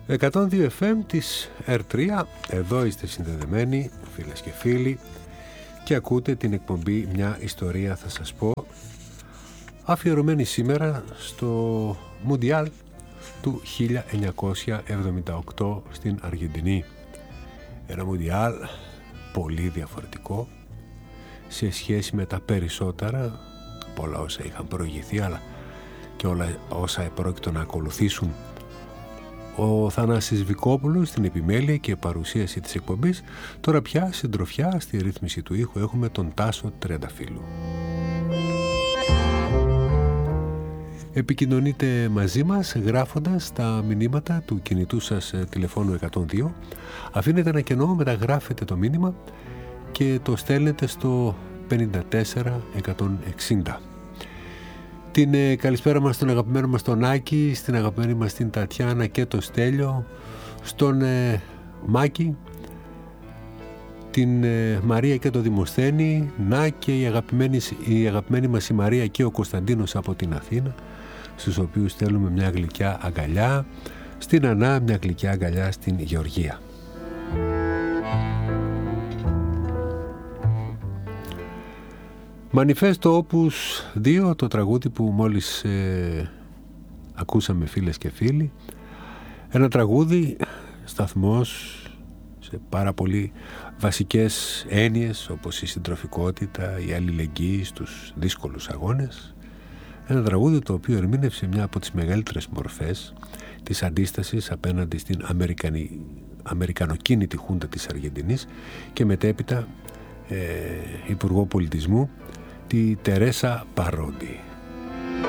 102 FM της R3, εδώ είστε συνδεδεμένοι φίλες και φίλοι και ακούτε την εκπομπή «Μια ιστορία θα σας πω», αφιερωμένη σήμερα στο Μουντιάλ του 1978 στην Αργεντινή. Ένα Μουντιάλ πολύ διαφορετικό σε σχέση με τα περισσότερα από όλα όσα είχαν προηγηθεί, αλλά και όλα όσα επρόκειτο να ακολουθήσουν. Ο Θανάσης Βικόπουλος στην επιμέλεια και παρουσίαση της εκπομπής. Τώρα πια συντροφιά στη ρύθμιση του ήχου έχουμε τον Τάσο Τρενταφύλου. Επικοινωνείτε μαζί μας γράφοντας τα μηνύματα του κινητού σας τηλεφώνου 102. Αφήνετε ένα κενό, μεταγράφετε το μήνυμα και το στέλνετε στο 54160. Την καλησπέρα μας στον αγαπημένο μας τον Άκη, στην αγαπημένη μας την Τατιάνα και το Στέλιο, στον Μάκη, την Μαρία και το Δημοσθένη, να και η αγαπημένη μας η Μαρία και ο Κωνσταντίνος από την Αθήνα, στους οποίους στέλνουμε μια γλυκιά αγκαλιά, στην Ανά μια γλυκιά αγκαλιά στην Γεωργία. Μανιφέστο Opus 2, το τραγούδι που μόλις ακούσαμε φίλες και φίλοι. Ένα τραγούδι σταθμός σε πάρα πολύ βασικές έννοιες όπως η συντροφικότητα, η αλληλεγγύη στους δύσκολους αγώνες. Ένα τραγούδι το οποίο ερμήνευσε μια από τις μεγαλύτερες μορφές της αντίστασης απέναντι στην αμερικανοκίνητη χούντα της Αργεντινής και μετέπειτα Υπουργό Πολιτισμού, τη Τερέσα Παρόντι.